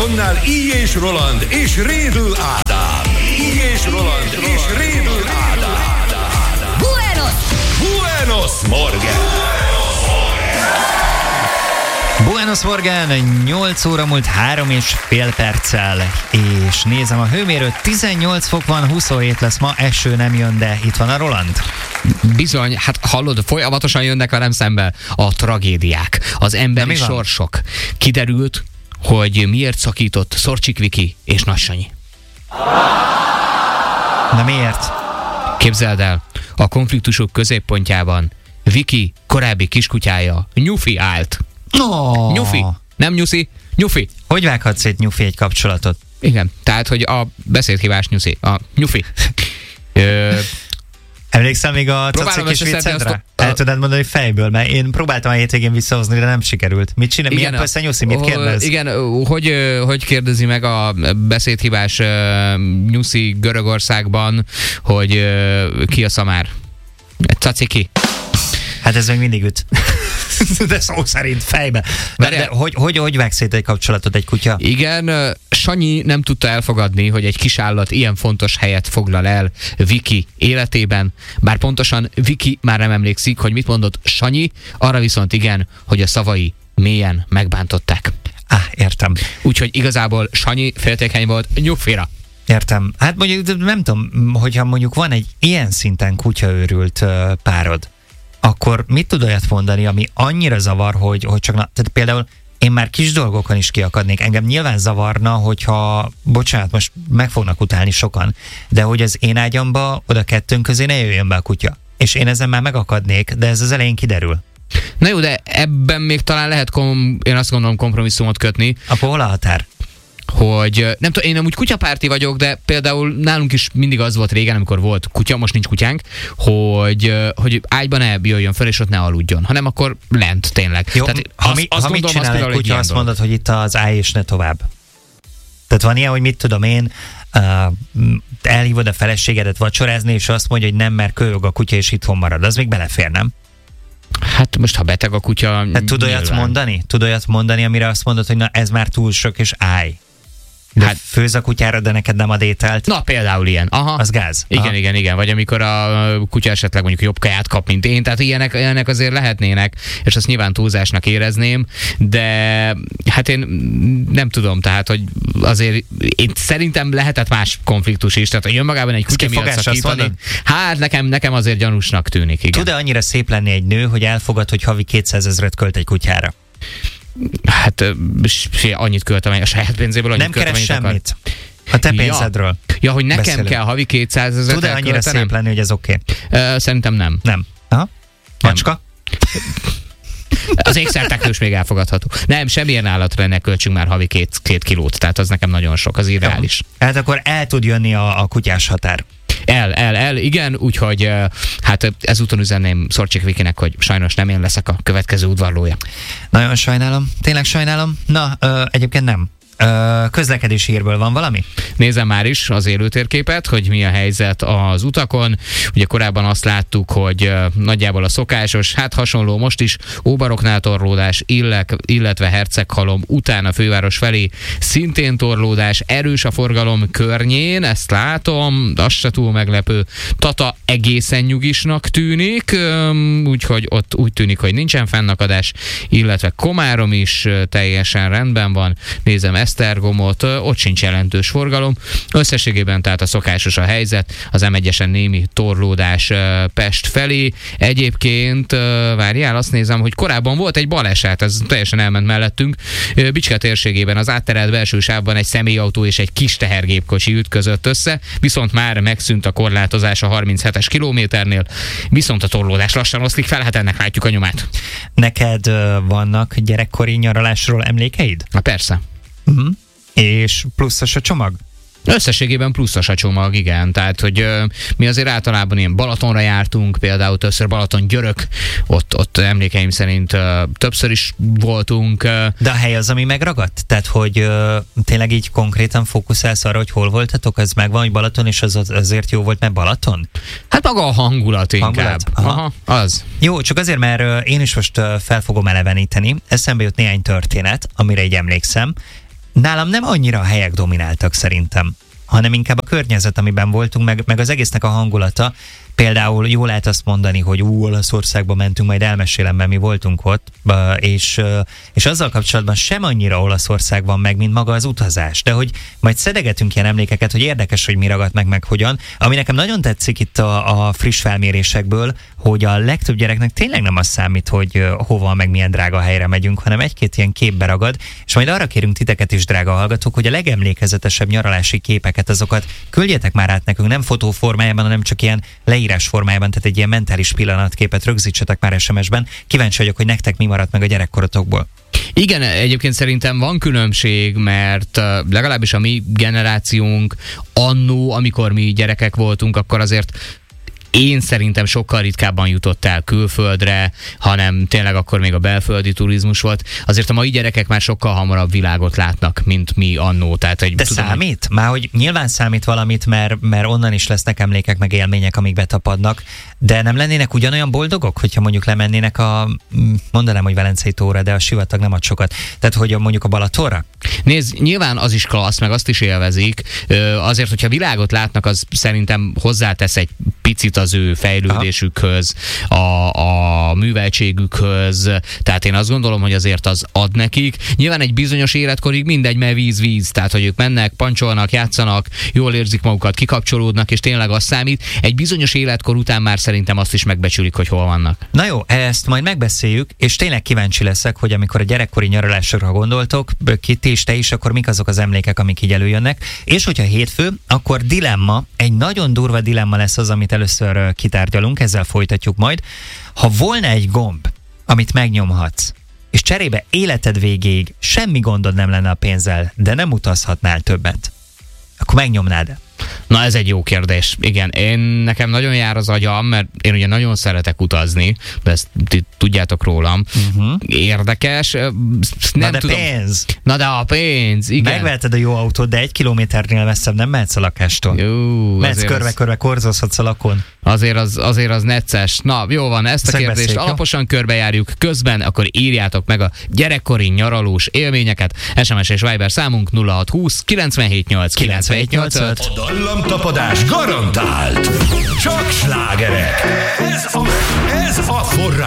Mikrofonnál I. és Roland és Rédl Ádám. I. és Roland és Rédl Ádám. Buenos Morgen! Buenos Morgen, 8 óra múlt 3,5 perccel, és nézem a hőmérőt, 18 fok van, 27 lesz ma, eső nem jön, de itt van a Roland. Bizony, hát hallod, folyamatosan jönnek velem szembe a tragédiák, az emberi sorsok. Kiderült, hogy miért szakított Szorcsik Viki és Nagy Sanyi. Na miért? Képzeld el, a konfliktusok középpontjában Viki korábbi kiskutyája Nyufi állt. Oh. Nyufi, nem Nyuszi, Nyufi. Hogy vághat szét Nyufi egy kapcsolatot? Igen, tehát, hogy a beszédhívás Nyuszi, a Nyufi. Emlékszel még a cacik és viccedre? El tudod mondani fejből, mert én próbáltam a hétvégén visszahozni, de nem sikerült. Mit csinál? Milyen persze Nyuszi, mit kérdez? Igen, hogy kérdezi meg a beszédhívás Nyuszi Görögországban, hogy ki a szamár? Caciki. Hát ez még mindig üt. De szó szerint fejbe. De hogy vág szét egy kapcsolatot egy kutya? Igen, Sanyi nem tudta elfogadni, hogy egy kis állat ilyen fontos helyet foglal el Viki életében, bár pontosan Viki már nem emlékszik, hogy mit mondott Sanyi, arra viszont igen, hogy a szavai mélyen megbántották. Értem. Úgyhogy igazából Sanyi féltékeny volt Nyugfira. Értem. Hát mondjuk nem tudom, hogyha mondjuk van egy ilyen szinten kutyaőrült párod, akkor mit tud olyat mondani, ami annyira zavar, hogy csak tehát például én már kis dolgokon is kiakadnék. Engem nyilván zavarna, hogyha, bocsánat, most meg fognak utálni sokan, de hogy az én ágyamba oda kettőnk közé ne jöjjön be a kutya. És én ezen már megakadnék, de ez az elején kiderül. Na jó, de ebben még talán lehet, én azt gondolom, kompromisszumot kötni. Akkor hol a határ? Hogy nem tudom, én amúgy kutyapárti vagyok, de például nálunk is mindig az volt régen, amikor volt kutya, most nincs kutyánk, hogy ágyban ne jöjjön fel, és ott ne aludjon, hanem akkor lent tényleg. Jó, tehát ha mit csinál egy kutya, azt mondod, hogy itt az állj és ne tovább. Tehát van ilyen, hogy mit tudom én, elhívod a feleségedet vacsorázni, és azt mondja, hogy nem, mert kölyög a kutya, és itthon marad. Az még belefér, nem? Hát most, ha beteg a kutya... Hát tud olyat mondani, amire azt mondod, hogy na ez már túl sok, és állj. De hát főz a kutyára, de neked nem ad ételt. Na, például ilyen. Aha. Az gáz. Aha. Igen. Vagy amikor a kutya esetleg mondjuk jobb kaját kap, mint én, tehát ilyenek azért lehetnének, és azt nyilván túlzásnak érezném, de hát én nem tudom, tehát, hogy azért én szerintem lehetett más konfliktus is, tehát hogy önmagában egy kutya miatt szakítani. Hát nekem azért gyanúsnak tűnik, igen. Tud-e annyira szép lenni egy nő, hogy elfogad, hogy havi 200 000 költ egy kutyára? Hát annyit költöm a saját pénzéből, annyit nem költöm, keres semmit. A te pénzedről. Ja, hogy nekem beszélünk. kell havi 200 000 Tud-e annyira szép lenni, hogy ez oké? Szerintem nem. Nem. Aha. Macska? Az ékszerteklős még elfogadható. Nem, semmilyen állatra ne költsünk már havi 2 kilót, tehát az nekem nagyon sok, az irreális. Hát akkor el tud jönni a kutyás határ. Igen, úgyhogy hát ezúton üzenném Szorcsik Vikinek, hogy sajnos nem én leszek a következő udvarlója. Nagyon sajnálom, tényleg sajnálom. Na, egyébként nem. Közlekedési hírből van valami? Nézem már is az élőtérképet, hogy mi a helyzet az utakon. Ugye korábban azt láttuk, hogy nagyjából a szokásos, hát hasonló most is, Óbaroknál torlódás, illetve Herceghalom után a főváros felé szintén torlódás, erős a forgalom környén, ezt látom, az se túl meglepő. Tata egészen nyugisnak tűnik, úgyhogy ott úgy tűnik, hogy nincsen fennakadás, illetve Komárom is teljesen rendben van. Nézem Esztergomot, ott sincs jelentős forgalom. Összességében tehát a szokásos a helyzet, az M1-esen némi torlódás Pest felé. Egyébként, várjál, azt nézem, hogy korábban volt egy baleset, ez teljesen elment mellettünk. Bicske térségében az átterelt belső sávban egy személyautó és egy kis tehergépkocsi ütközött össze, viszont már megszűnt a korlátozás a 37-es kilométernél, viszont a torlódás lassan oszlik fel, hát ennek látjuk a nyomát. Neked vannak gyerekkori nyaralásról emlékeid? Na persze. És pluszos a csomag? Összességében pluszos a csomag, igen. Tehát, hogy mi azért általában ilyen Balatonra jártunk, például többször Balaton-Györök, ott emlékeim szerint többször is voltunk. De a hely az, ami megragadt? Tehát, hogy tényleg így konkrétan fókuszálsz arra, hogy hol voltatok, ez megvan, hogy Balaton, és az azért jó volt, mert Balaton? Hát maga a hangulat inkább. Aha, az. Jó, csak azért, mert én is most fel fogom eleveníteni. Eszembe jut néhány történet, amire így emlékszem. nálam nem annyira a helyek domináltak szerintem, hanem inkább a környezet, amiben voltunk, meg az egésznek a hangulata. Például jól lehet azt mondani, hogy Olaszországba mentünk, majd elmesélem, mert mi voltunk ott, és azzal kapcsolatban sem annyira Olaszország van meg, mint maga az utazás. De hogy majd szedegetünk ilyen emlékeket, hogy érdekes, hogy mi ragadt meg hogyan. Ami nekem nagyon tetszik itt a friss felmérésekből, hogy a legtöbb gyereknek tényleg nem az számít, hogy hova, meg milyen drága helyre megyünk, hanem egy-két ilyen képbe ragad, és majd arra kérünk titeket is, drága hallgatók, hogy a legemlékezetesebb nyaralási képeket, azokat küldjetek már át nekünk, nem fotóformájában, hanem csak ilyen leírás formájában, tehát egy ilyen mentális pillanatképet rögzítsetek már SMS-ben. Kíváncsi vagyok, hogy nektek mi maradt meg a gyerekkorotokból. Igen, egyébként szerintem van különbség, mert legalábbis a mi generációnk annó, amikor mi gyerekek voltunk, akkor azért én szerintem sokkal ritkábban jutott el külföldre, hanem tényleg akkor még a belföldi turizmus volt. Azért a mai gyerekek már sokkal hamarabb világot látnak, mint mi annó. Tehát, hogy de tudom, számít? Már hogy nyilván számít valamit, mert onnan is lesznek emlékek, meg élmények, amik betapadnak, de nem lennének ugyanolyan boldogok, hogyha mondjuk lemennének mondanám, hogy Velencei tóra, de a sivatag nem ad sokat. Tehát, hogy mondjuk a Balatonra? Nézd, nyilván az is klassz, meg azt is élvezik. Azért, hogyha világot látnak, az szerintem hozzátesz egy picit az ő fejlődésükhöz, a műveltségükhöz. Tehát én azt gondolom, hogy azért az ad nekik. Nyilván egy bizonyos életkorig mindegy, mert víz. Tehát, hogy ők mennek, pancsolnak, játszanak, jól érzik magukat, kikapcsolódnak, és tényleg az számít. Egy bizonyos életkor után már szerintem azt is megbecsülik, hogy hol vannak. Na jó, ezt majd megbeszéljük, és tényleg kíváncsi leszek, hogy amikor a gyerekkori nyaralásokra gondoltok, Kitty és te is, akkor mik azok az emlékek, amik így előjönnek. És hogyha hétfő, akkor dilemma, egy nagyon durva dilemma lesz az, amit először kitárgyalunk, ezzel folytatjuk majd. Ha volna egy gomb, amit megnyomhatsz, és cserébe életed végéig semmi gondod nem lenne a pénzzel, de nem utazhatnál többet, akkor megnyomnád? Na, ez egy jó kérdés. Igen, nekem nagyon jár az agyam, mert én ugye nagyon szeretek utazni, de ezt tudjátok rólam. Érdekes. Nem de tudom. Pénz! Na de a pénz, igen. Megveheted a jó autót, de 1 kilométernél messzebb nem mehetsz a lakástól. Mehetsz körbe-körbe, korzózhatsz a lakón. Azért az necces. Na, jó van, ezt a kérdést alaposan körbejárjuk. Közben akkor írjátok meg a gyerekkori nyaralós élményeket. SMS és Viber számunk 0620 978 978. A dallamtapadás garantált. Csak slágerek. Ez a forrás.